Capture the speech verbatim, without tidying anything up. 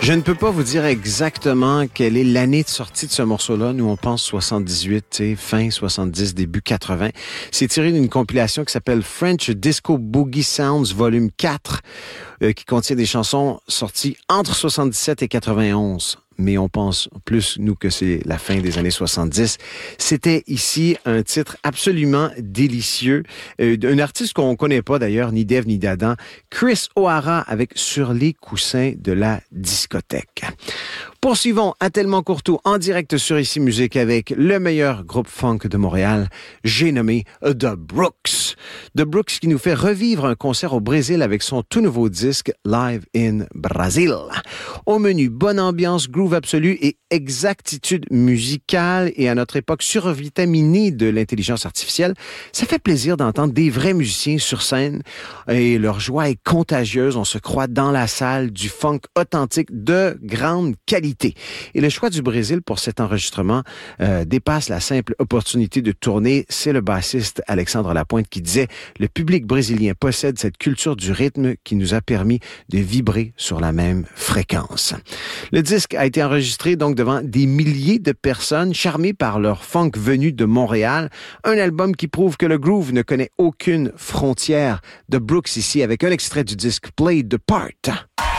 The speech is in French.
Je ne peux pas vous dire exactement quelle est l'année de sortie de ce morceau-là. Nous, on pense soixante-dix-huit, fin soixante-dix, début quatre-vingts. C'est tiré d'une compilation qui s'appelle French Disco Boogie Sounds Volume quatre, euh, qui contient des chansons sorties entre soixante-dix-sept et quatre-vingt-onze. Mais on pense plus, nous, que c'est la fin des années soixante-dix. C'était ici un titre absolument délicieux, euh, d'un artiste qu'on connaît pas d'ailleurs, ni d'Ève ni d'Adam, Chris O'Hara avec Sur les coussins de la discothèque. Poursuivons à Tellement Courtois en direct sur Ici Musique avec le meilleur groupe funk de Montréal, j'ai nommé The Brooks. The Brooks qui nous fait revivre un concert au Brésil avec son tout nouveau disque Live in Brazil. Au menu, bonne ambiance, groove absolu et exactitude musicale, et à notre époque survitaminée de l'intelligence artificielle, ça fait plaisir d'entendre des vrais musiciens sur scène et leur joie est contagieuse. On se croit dans la salle du funk authentique de grande qualité. Et le choix du Brésil pour cet enregistrement euh, dépasse la simple opportunité de tourner. C'est le bassiste Alexandre Lapointe qui disait « Le public brésilien possède cette culture du rythme qui nous a permis de vibrer sur la même fréquence. » Le disque a été enregistré donc devant des milliers de personnes charmées par leur funk venu de Montréal. Un album qui prouve que le groove ne connaît aucune frontière. The Brooks ici avec un extrait du disque Play the Part.